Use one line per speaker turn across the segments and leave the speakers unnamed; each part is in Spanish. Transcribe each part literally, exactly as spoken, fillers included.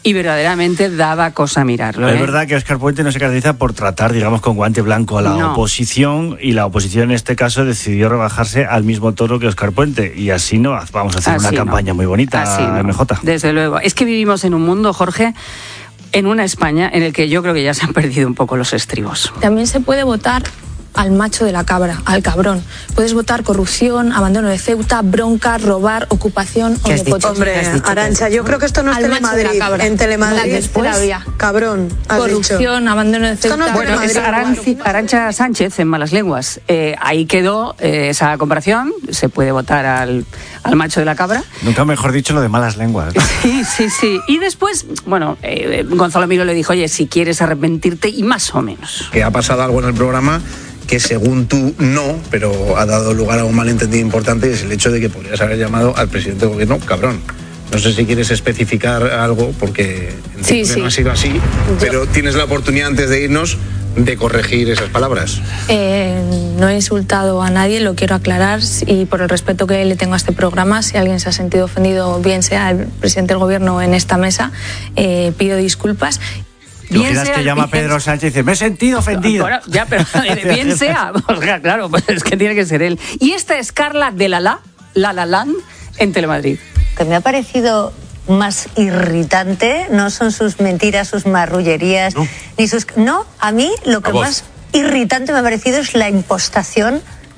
y verdaderamente daba cosa mirarlo.
Es
¿eh?
verdad que Óscar Puente no se caracteriza por tratar, digamos, con guante blanco a la
no.
oposición, y la oposición en este caso decidió rebajarse al mismo tono que Óscar Puente, y así no vamos a hacer
así
una
no.
campaña muy bonita,
así no.
M J.
Desde luego. Es que vivimos en un mundo, Jorge, en una España en el que yo creo que ya se han perdido un poco los estribos.
También se puede votar al macho de la cabra, al cabrón. Puedes votar corrupción, abandono de Ceuta, bronca, robar, ocupación o nepotismo.
Hombre, Arantxa, yo creo que esto no es Telemadrid. En Telemadrid,
después,
cabrón, has
corrupción,
dicho.
abandono de Ceuta.
No es
bueno, es Aranci, Arantxa Sánchez, en malas lenguas. Eh, ahí quedó eh, esa comparación. Se puede votar al, al macho de la cabra.
Nunca mejor dicho lo de malas lenguas.
Sí, sí, sí. Y después, bueno, eh, Gonzalo Miro le dijo, oye, si quieres arrepentirte, y más o menos.
Que ha pasado algo en el programa que según tú no, pero ha dado lugar a un malentendido importante, y es el hecho de que podrías haber llamado al presidente del gobierno cabrón. No sé si quieres especificar algo, porque entiendo
sí,
que
sí.
no ha sido así, Yo... pero tienes la oportunidad antes de irnos de corregir esas palabras.
Eh, no he insultado a nadie, lo quiero aclarar, y por el respeto que le tengo a este programa, si alguien se ha sentido ofendido, bien sea el presidente del gobierno en esta mesa, eh, pido disculpas.
Bien sea, que llama Pedro Sánchez y dice, me he sentido ofendido.
Bueno, ya, pero bien sea, porque, claro, pues es que tiene que ser él. Y esta es Carla de La La, La La Land, en Telemadrid.
Que me ha parecido más irritante no son sus mentiras, sus marrullerías, no. ni sus... No, a mí lo que más irritante me ha parecido es la impostación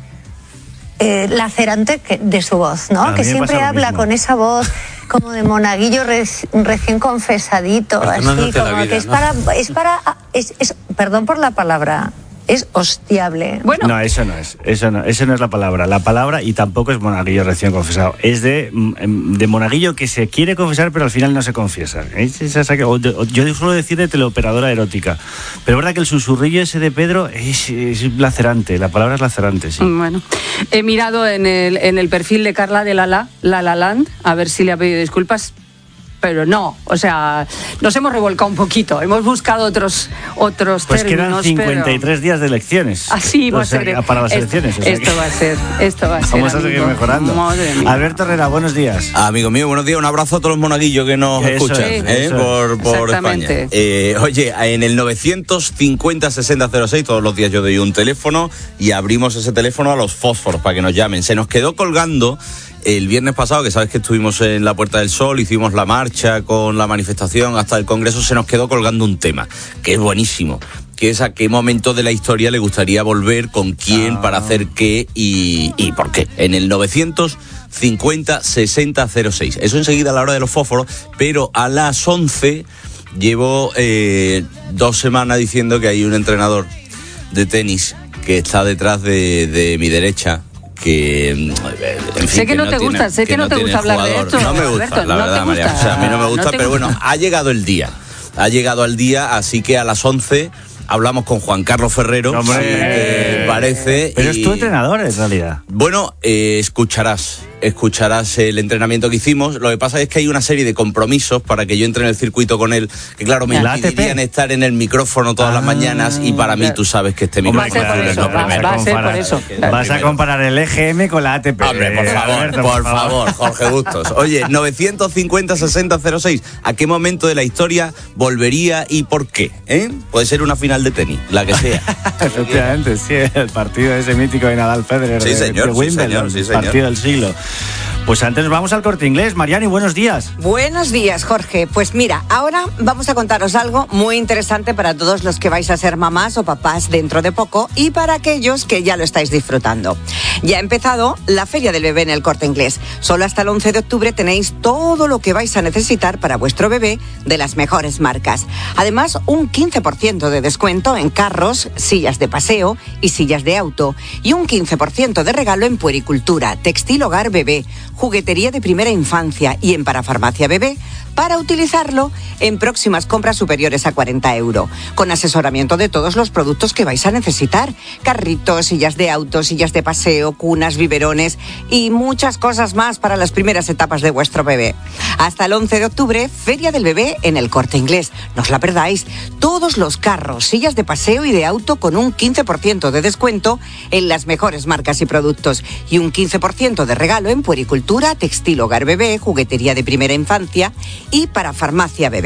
eh, lacerante que, de su voz, ¿no? Que siempre habla con esa voz como de monaguillo reci, recién confesadito, así, como vida, que es, ¿no? para, es para... Es, es, perdón por la palabra... Es hostiable.
Bueno. No, eso no es. Eso no, eso no es la palabra. La palabra, y tampoco es monaguillo recién confesado. Es de, de monaguillo que se quiere confesar, pero al final no se confiesa. Es esa, yo suelo decir de teleoperadora erótica. Pero es verdad que el susurrillo ese de Pedro es, es lacerante. La palabra es lacerante, sí.
Bueno, he mirado en el, en el perfil de Carla de La La, La La Land, a ver si le ha pedido disculpas. Pero no, o sea, nos hemos revolcado un poquito, hemos buscado otros otros
pues
términos.
Pues quedan cincuenta y tres
pero...
días de elecciones.
Así va
o
a
sea,
ser.
Para las
esto,
elecciones. O sea
esto
que...
va a ser, esto va a ser.
Vamos a seguir
amigo.
mejorando.
Madre mía.
Alberto Herrera, buenos días.
Amigo mío, buenos días. Un abrazo a todos los monaguillos que nos
eso
escuchan
es,
¿eh? por, por España. Eh, oye, en el novecientos cincuenta sesenta cero seis, todos los días yo doy un teléfono y abrimos ese teléfono a los fósforos para que nos llamen. Se nos quedó colgando el viernes pasado, que sabes que estuvimos en la Puerta del Sol, hicimos la marcha con la manifestación hasta el Congreso, se nos quedó colgando un tema, que es buenísimo, que es a qué momento de la historia le gustaría volver, con quién, ah. para hacer qué y, y por qué. En el novecientos cincuenta sesenta cero seis. Eso enseguida a la hora de los fósforos, pero a las once llevo eh, dos semanas diciendo que hay un entrenador de tenis que está detrás de, de mi derecha, que en fin,
sé que, que no, no te
tiene,
gusta, sé que, que no, no te gusta hablar
jugador.
de esto.
No me gusta,
Alberto,
la
no
verdad,
te
María.
Gusta,
o sea, a mí no me gusta,
no
pero
gusta.
bueno, ha llegado el día. Ha llegado el día, así que a las once hablamos con Juan Carlos Ferrero,
¡hombre!
Si te parece.
Pero
y...
es tu entrenador, en realidad.
Bueno, eh, escucharás, escucharás el entrenamiento que hicimos. Lo que pasa es que hay una serie de compromisos para que yo entre en el circuito con él, que claro, me impedirían estar en el micrófono todas ah, las mañanas, y para mí tú sabes que este micrófono
claro,
es lo primero.
Va a ser por eso.
Vas a comparar el E G M con la A T P.
Hombre, por favor, Alberto, por, por favor, Jorge Bustos. Oye, novecientos cincuenta sesenta cero seis, ¿a qué momento de la historia volvería y por qué? ¿Eh? Puede ser una final de tenis, la que sea.
Efectivamente, sí, el partido ese mítico de Nadal Federer,
sí, señor,
de Wimbledon,
sí, señor, sí,
el partido del siglo. Pues antes nos vamos al Corte Inglés. Mariani, buenos días.
Buenos días, Jorge. Pues mira, ahora vamos a contaros algo muy interesante para todos los que vais a ser mamás o papás dentro de poco, y para aquellos que ya lo estáis disfrutando. Ya ha empezado la Feria del Bebé en el Corte Inglés. Solo hasta el once de octubre tenéis todo lo que vais a necesitar para vuestro bebé de las mejores marcas. Además, un quince por ciento de descuento en carros, sillas de paseo y sillas de auto. Y un quince por ciento de regalo en puericultura, textil hogar bebé, juguetería de primera infancia y en parafarmacia bebé, para utilizarlo en próximas compras superiores a cuarenta euros, con asesoramiento de todos los productos que vais a necesitar: carritos, sillas de auto, sillas de paseo, cunas, biberones y muchas cosas más para las primeras etapas de vuestro bebé. Hasta el once de octubre, Feria del Bebé en el Corte Inglés. No os la perdáis. Todos los carros, sillas de paseo y de auto con un quince por ciento de descuento en las mejores marcas y productos, y un quince por ciento de regalo en puericultura, textil hogar bebé, juguetería de primera infancia y para farmacia bebé.